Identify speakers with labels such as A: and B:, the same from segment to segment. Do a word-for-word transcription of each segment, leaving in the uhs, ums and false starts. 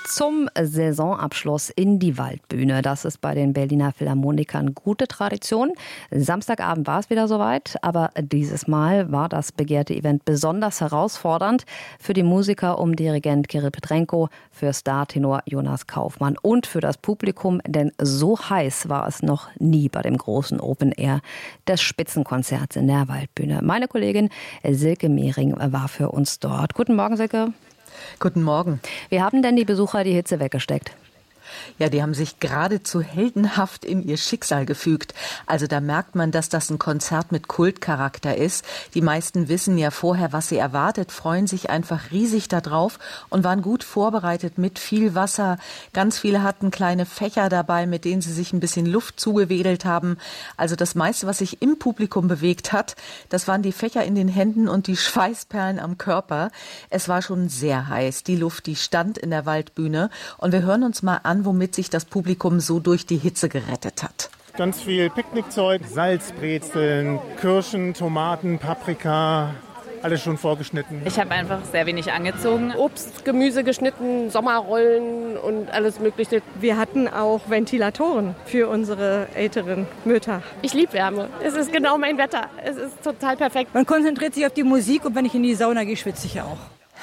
A: Zum Saisonabschluss in die Waldbühne. Das ist bei den Berliner Philharmonikern gute Tradition. Samstagabend war es wieder soweit, aber dieses Mal war das begehrte Event besonders herausfordernd für die Musiker um Dirigent Kirill Petrenko, für Startenor Jonas Kaufmann und für das Publikum, denn so heiß war es noch nie bei dem großen Open Air des Spitzenkonzerts in der Waldbühne. Meine Kollegin Silke Mehring war für uns dort. Guten Morgen, Silke.
B: Guten Morgen.
A: Wie haben denn die Besucher die Hitze weggesteckt?
B: Ja, die haben sich geradezu heldenhaft in ihr Schicksal gefügt. Also da merkt man, dass das ein Konzert mit Kultcharakter ist. Die meisten wissen ja vorher, was sie erwartet, freuen sich einfach riesig darauf und waren gut vorbereitet mit viel Wasser. Ganz viele hatten kleine Fächer dabei, mit denen sie sich ein bisschen Luft zugewedelt haben. Also das meiste, was sich im Publikum bewegt hat, das waren die Fächer in den Händen und die Schweißperlen am Körper. Es war schon sehr heiß. Die Luft, die stand in der Waldbühne. Und wir hören uns mal an, womit sich das Publikum so durch die Hitze gerettet hat.
C: Ganz viel Picknickzeug, Salzbrezeln, Kirschen, Tomaten, Paprika, alles schon vorgeschnitten.
D: Ich habe einfach sehr wenig angezogen.
E: Obst, Gemüse geschnitten, Sommerrollen und alles Mögliche.
F: Wir hatten auch Ventilatoren für unsere älteren Mütter.
E: Ich liebe Wärme. Es ist genau mein Wetter. Es ist total perfekt.
G: Man konzentriert sich auf die Musik und wenn ich in die Sauna gehe, schwitze ich ja auch.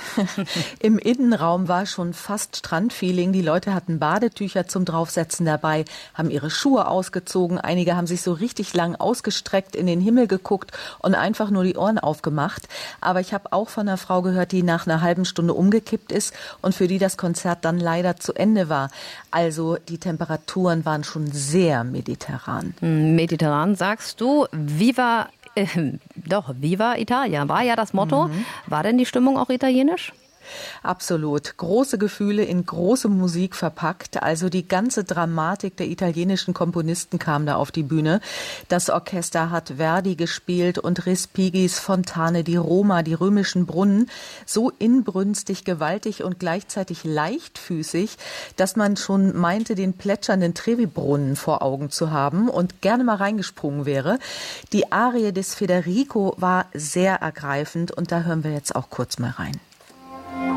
B: Im Innenraum war schon fast Strandfeeling. Die Leute hatten Badetücher zum Draufsetzen dabei, haben ihre Schuhe ausgezogen. Einige haben sich so richtig lang ausgestreckt, in den Himmel geguckt und einfach nur die Ohren aufgemacht. Aber ich habe auch von einer Frau gehört, die nach einer halben Stunde umgekippt ist und für die das Konzert dann leider zu Ende war. Also die Temperaturen waren schon sehr mediterran.
A: Mediterran, sagst du. Viva Äh, doch, Viva Italia war ja das Motto. Mhm. War denn die Stimmung auch italienisch?
B: Absolut. Große Gefühle in große Musik verpackt. Also die ganze Dramatik der italienischen Komponisten kam da auf die Bühne. Das Orchester hat Verdi gespielt und Respigis, Fontane, die Roma, die römischen Brunnen. So inbrünstig, gewaltig und gleichzeitig leichtfüßig, dass man schon meinte, den plätschernden Trevi-Brunnen vor Augen zu haben und gerne mal reingesprungen wäre. Die Arie des Federico war sehr ergreifend und da hören wir jetzt auch kurz mal rein.